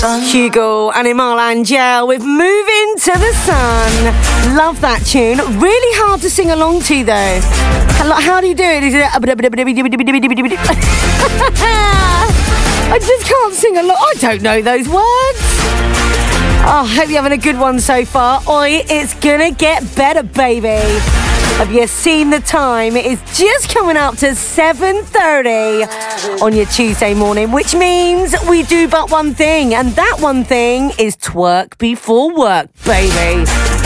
Hugo and Imal Angel with Moving to the Sun. Love that tune. Really hard to sing along to though. How do you do it? Is it I just can't sing along. I don't know those words. Oh, hope you're having a good one so far. Oi, it's gonna get better, baby. Have you seen the time? It is just coming up to 7:30 on your Tuesday morning, which means we do but one thing, and that one thing is twerk before work, baby.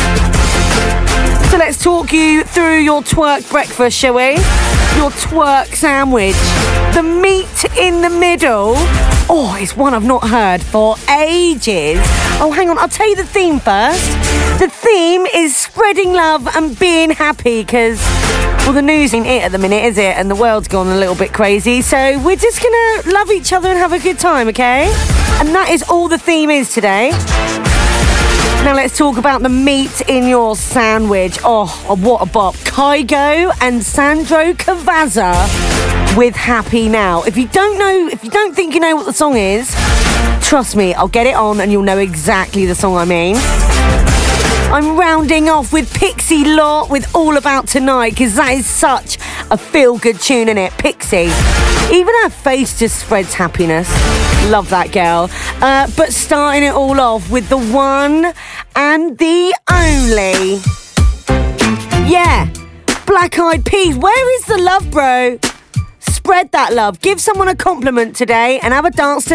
So let's talk you through your twerk breakfast, shall we? Your twerk sandwich. The meat in the middle. Oh, it's one I've not heard for ages. Oh, hang on, I'll tell you the theme first. The theme is spreading love and being happy because, well, the news ain't it at the minute, is it? And the world's gone a little bit crazy. So we're just going to love each other and have a good time, okay? And that is all the theme is today. Now let's talk about the meat in your sandwich. Oh, what a bop. Kygo and Sandro Cavazza with Happy Now. If you don't think you know what the song is, trust me, I'll get it on and you'll know exactly the song I mean. I'm rounding off with Pixie Lott with All About Tonight because that is such a feel-good tune, innit? Pixie. Even her face just spreads happiness. Love that girl. But starting it all off with the one and the only. Yeah, Black Eyed Peas. Where is the love, bro? Spread that love. Give someone a compliment today and have a dance to